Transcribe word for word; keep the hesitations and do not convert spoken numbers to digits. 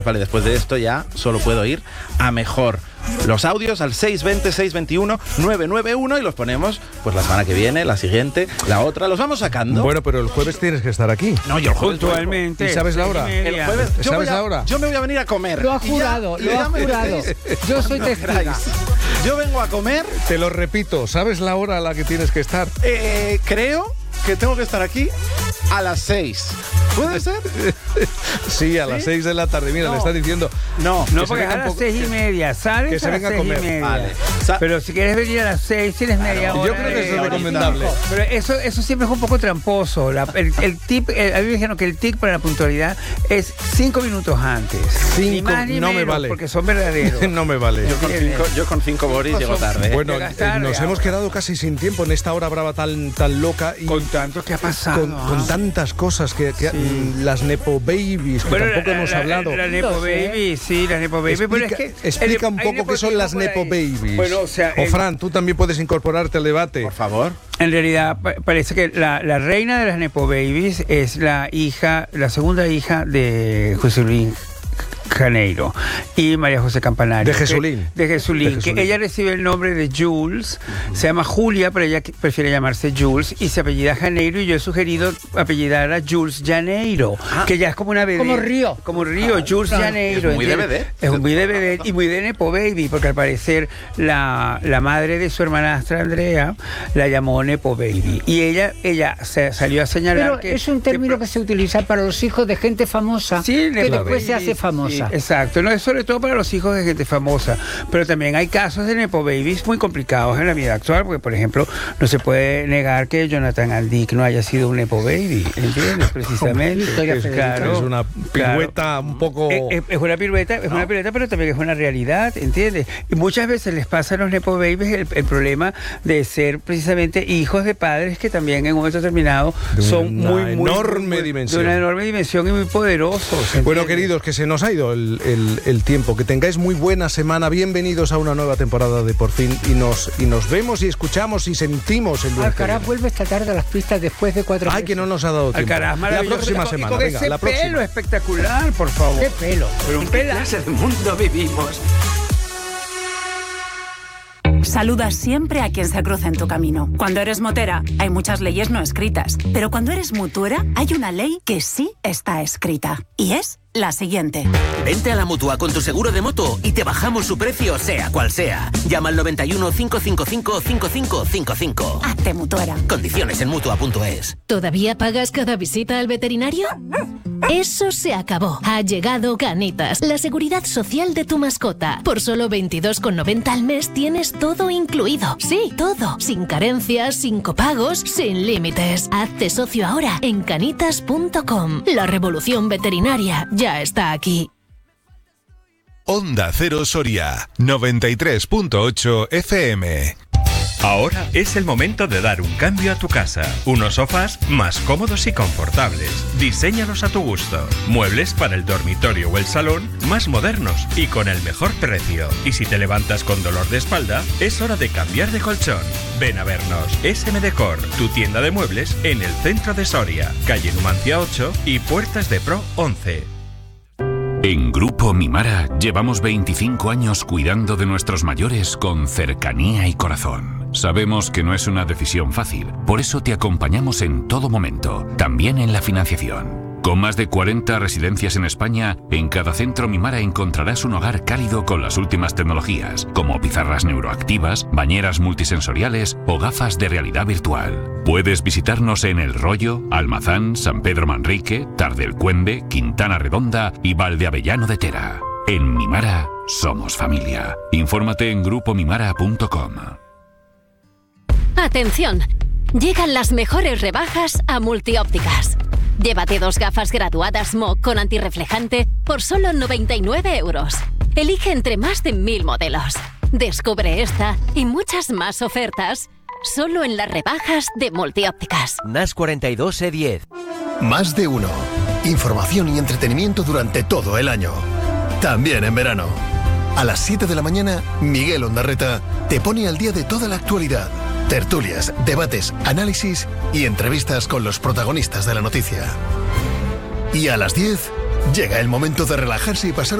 Vale, después de esto ya solo puedo ir a mejor. Los audios al seis veinte, seis veintiuno, nueve noventa y uno y los ponemos pues la semana que viene, la siguiente, la otra, los vamos sacando. Bueno, pero el jueves tienes que estar aquí. No, yo el jueves puntualmente. ¿Y sabes la hora? El jueves, yo ¿Sabes voy a, la hora? Yo me voy a venir a comer. Lo ha jurado, ya, lo ya ha me jurado. decís. Yo soy No testigo. queráis. Yo vengo a comer. Te lo repito, ¿sabes la hora a la que tienes que estar? Eh, creo que tengo que estar aquí a las seis. ¿Puede ser? Sí, a ¿Sí? las seis de la tarde. Mira, No. le está diciendo. No, No, Que se porque venga a un las poco- seis y media, ¿sabes? que se a venga a las seis comer. y media. Vale. Sa- Pero si quieres venir a las seis, tienes media hora. Yo creo que eso es de- recomendable. Pero eso, eso siempre es un poco tramposo. La- el, el tip, el- a mí me dijeron que el tip para la puntualidad es cinco minutos antes. Ni Cinco, más ni no me menos, vale. porque son verdaderos. No me vale. Yo con cinco, yo con cinco Boris llego tarde. Bueno, Llegas eh, tarde nos ahora. hemos quedado casi sin tiempo en esta hora brava tan, tan loca y Con tanto que ha pasado. con, con ¿ah? tantas cosas que, que- mm, las Nepo Babies, que Bueno, tampoco la- hemos la- hablado. La Nepo No sé. Baby, sí, la Nepo Baby. pero es Explica, que explica el- un hay poco qué son las Nepo nepotismo por ahí. Babies. Bueno, o sea, o en- Fran, tú también puedes incorporarte al debate. Por favor. En realidad pa- parece que la, la reina de las Nepo Babies es la hija, la segunda hija de José Luis Janeiro y María José Campanario. De que- Jesulín. De Jesulín. De Jesulín. Que ella recibe el nombre de Jules, se llama Julia, pero ella que- prefiere llamarse Jules y se apellida Janeiro y yo he sugerido apellidar a Jules Janeiro, que ya es como una vedette. Como Río. Como Río, Jules Janeiro. es muy de ¿entiendes? vedette. Es muy de vedette y muy de Nepo Baby, porque al parecer la, la madre de su hermanastra Andrea la llamó Nepo Baby. Y ella, ella se salió a señalar Pero que... es un término que se utiliza para los hijos de gente famosa, Sí, que Nepo después se Baby, hace famosa. sí, exacto, no es sobre todo para los hijos de gente famosa, pero también hay casos de Nepo Babies muy complicados en la vida actual, porque por ejemplo no se puede negar que Jonathan Aldic no haya sido un Nepo Baby, ¿entiendes? Precisamente. Victoria Es Federica. claro, Es una pirueta claro. un poco... Es, es- es una pirueta, es una pirueta, pero también es una realidad, ¿entiendes? Y muchas veces les pasa a los Nepo Babies el, el problema de ser precisamente hijos de padres que también en un momento determinado De son una muy, muy enorme muy- dimensión. de una enorme dimensión y muy poderosos. Bueno, ¿entiendes? queridos, que se nos ha ido el, el- el tiempo. Que tengáis muy buena semana. Bienvenidos a una nueva temporada de Por Fin. Y nos, y nos vemos y escuchamos y sentimos el lunes que Alcaraz viene. vuelve esta tarde a las pistas después de cuatro Ay, meses. que no nos ha dado tiempo. Alcaraz, la maravilloso. próxima Y con- y semana, con venga, ese la próxima. pelo espectacular, por favor. ¡Qué pelo! Pero un pela. clase de mundo vivimos? Saluda siempre a quien se cruza en tu camino. Cuando eres motera, hay muchas leyes no escritas. Pero cuando eres mutuera, hay una ley que sí está escrita. Y es la siguiente. Vente a la Mutua con tu seguro de moto y te bajamos su precio, sea cual sea. Llama al noventa y uno, cinco cinco cinco, cinco cinco cinco cinco. Hazte mutuera. Condiciones en Mutua punto es. ¿Todavía pagas cada visita al veterinario? Eso se acabó. Ha llegado Canitas, la seguridad social de tu mascota. Por solo veintidós con noventa al mes tienes todo incluido. Sí, todo. Sin carencias, sin copagos, sin límites. Hazte socio ahora en canitas punto com. La revolución veterinaria ya está aquí. Onda Cero Soria, noventa y tres punto ocho F M. Ahora es el momento de dar un cambio a tu casa. Unos sofás más cómodos y confortables. Diséñalos a tu gusto. Muebles para el dormitorio o el salón más modernos y con el mejor precio. Y si te levantas con dolor de espalda, es hora de cambiar de colchón. Ven a vernos. S M Decor, tu tienda de muebles en el centro de Soria, calle Numancia ocho y Puertas de Pro once. En Grupo Mimara llevamos veinticinco años cuidando de nuestros mayores con cercanía y corazón. Sabemos que no es una decisión fácil, por eso te acompañamos en todo momento, también en la financiación. Con más de cuarenta residencias en España, en cada centro Mimara encontrarás un hogar cálido con las últimas tecnologías, como pizarras neuroactivas, bañeras multisensoriales o gafas de realidad virtual. Puedes visitarnos en El Rollo, Almazán, San Pedro Manrique, Tardelcuende, Quintana Redonda y Valdeavellano de Tera. En Mimara somos familia. Infórmate en grupo mimara punto com. Atención, llegan las mejores rebajas a Multiópticas. Llévate dos gafas graduadas M O con antirreflejante por solo noventa y nueve euros. Elige entre más de mil modelos. Descubre esta y muchas más ofertas solo en las rebajas de Multiópticas. N A S cuarenta y dos E diez. Más de uno. Información y entretenimiento durante todo el año. También en verano. A las siete de la mañana, Miguel Ondarreta te pone al día de toda la actualidad. Tertulias, debates, análisis y entrevistas con los protagonistas de la noticia. Y a las diez, Llega el momento de relajarse y pasar